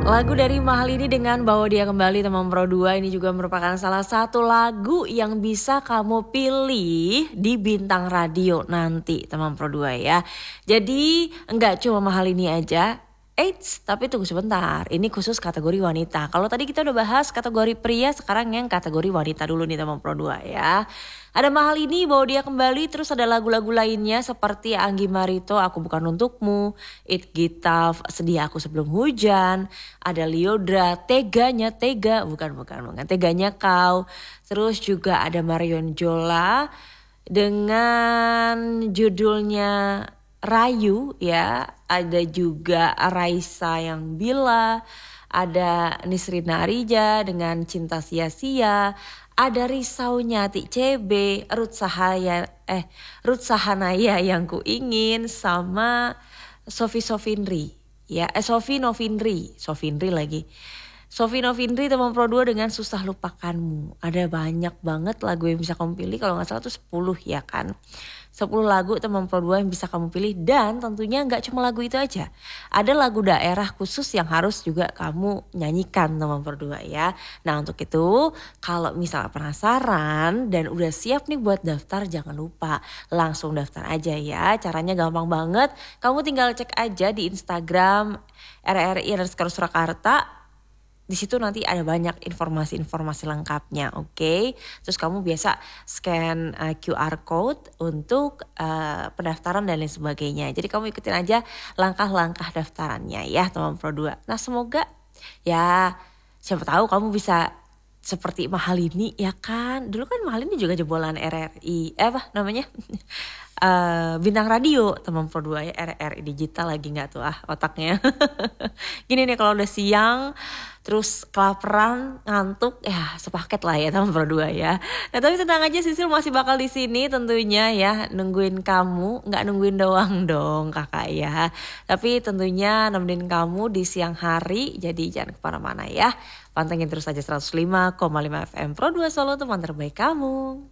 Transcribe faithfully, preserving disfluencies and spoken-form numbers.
Lagu dari Mahal ini dengan Bawa Dia Kembali teman Pro dua ini juga merupakan salah satu lagu yang bisa kamu pilih di Bintang Radio nanti teman Pro dua ya. Jadi enggak cuma Mahal ini aja. Eits, tapi tunggu sebentar. Ini khusus kategori wanita. Kalau tadi kita udah bahas kategori pria, sekarang yang kategori wanita dulu nih teman Pro dua ya. Ada Mahal ini, Bawa Dia Kembali, terus ada lagu-lagu lainnya seperti Anggi Marito, Aku Bukan Untukmu, It Gita, Sedih Aku Sebelum Hujan, ada Liodra, Teganya Tega, bukan bukan bukan, Teganya Kau. Terus juga ada Marion Jola dengan judulnya Rayu ya, ada juga Raisa yang Bila, ada Nisrina Arija dengan Cinta Sia-sia, ada Risaunya Ti C B, Ruth Sahaya eh Ruth Sahanaya Yang Ku Ingin, sama Sofi Sofindri ya, eh Sofi Novindri, Sofindri lagi. Sofi Novindri teman Pro dua dengan Susah Lupakanmu. Ada banyak banget lagu yang bisa kamu pilih, kalau gak salah tuh sepuluh ya kan. sepuluh lagu teman Pro dua yang bisa kamu pilih, dan tentunya gak cuma lagu itu aja. Ada lagu daerah khusus yang harus juga kamu nyanyikan teman Pro dua ya. Nah untuk itu kalau misalnya penasaran dan udah siap nih buat daftar, jangan lupa langsung daftar aja ya. Caranya gampang banget, kamu tinggal cek aja di Instagram R R I underscore Surakarta. Di situ nanti ada banyak informasi-informasi lengkapnya, oke? Okay? Terus kamu biasa scan uh, Q R code untuk uh, pendaftaran dan lain sebagainya. Jadi kamu ikutin aja langkah-langkah daftarannya ya, teman Pro dua. Nah semoga ya, siapa tahu kamu bisa seperti Mahal ini ya kan. Dulu kan Mahal ini juga jebolan R R I, eh apa namanya? Uh, Bintang Radio teman Pro dua ya, R R I digital lagi nggak tuh ah otaknya. Gini nih, kalau udah siang terus kelaparan, ngantuk, ya sepaket lah ya teman Pro dua ya. Nah tapi tenang aja, Sisil masih bakal di sini tentunya ya, nungguin kamu, nggak nungguin doang dong kakak ya. Tapi tentunya nemenin kamu di siang hari, jadi jangan kemana-mana ya. Pantengin terus aja seratus lima koma lima F M Pro dua Solo, teman terbaik kamu.